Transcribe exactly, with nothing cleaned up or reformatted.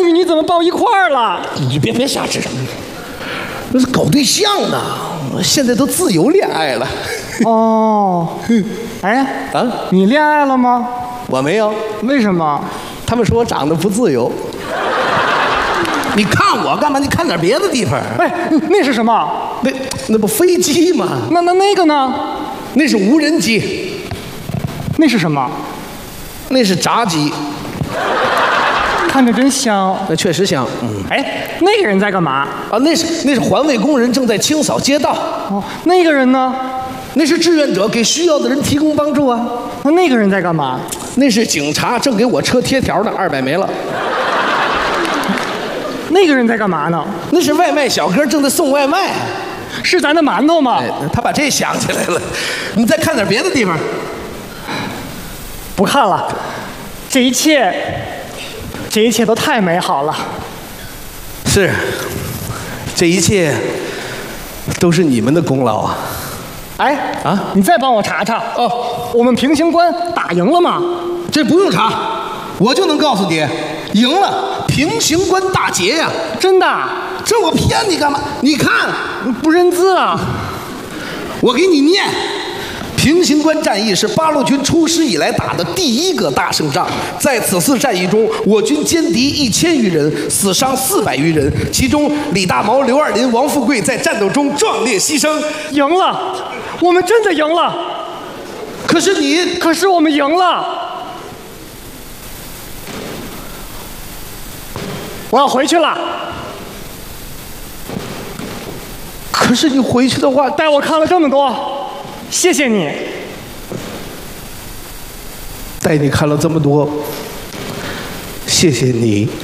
与你怎么抱一块儿了？ 你别别瞎指什么，那是搞对象呢，现在都自由恋爱了。 哦，哎， 啊， 你恋爱了吗？ 我没有， 为什么？ 他们说我长得不自由。你看我干嘛？你看点别的地方。 哎，那是什么？ 那那不飞机吗？ 那那那个呢？ 那是无人机。 那是什么？ 那是炸鸡。 看着真香。 那确实香。嗯。 哎，那个人在干嘛？ 啊，那是那是环卫工人正在清扫街道。 哦，那个人呢？ 那是志愿者给需要的人提供帮助啊。 那那个人在干嘛？ 那是警察正给我车贴条呢，二百没了。 那个人在干嘛呢？ 那是外卖小哥正在送外卖。 是咱的馒头吗？ 哎，他把这想起来了。你再看点别的地方。 不看了，这一切，这一切都太美好了。 是，这一切都是你们的功劳啊！ 哎啊， 你再帮我查查哦， 我们平型关打赢了吗？ 这不用查，我就能告诉你，赢了，平型关大捷呀！ 真的？ 这我骗你干嘛？你看， 不认字啊！ 我给你念。平型关战役是八路军出师以来打的第一个大胜仗，在此次战役中，我军歼敌一千余人，死伤四百余人，其中李大毛、刘二林、王富贵在战斗中壮烈牺牲。 赢了，我们真的赢了。 可是你， 可是我们赢了。我要回去了。 可是你回去的话， 带我看了这么多，谢谢你。 带你看了这么多，谢谢你。